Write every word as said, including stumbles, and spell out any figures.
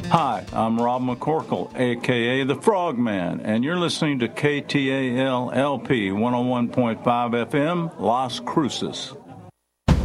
Hi, I'm Rob McCorkle, a k a. The Frogman, and you're listening to K T A L L P one oh one point five F M, Las Cruces.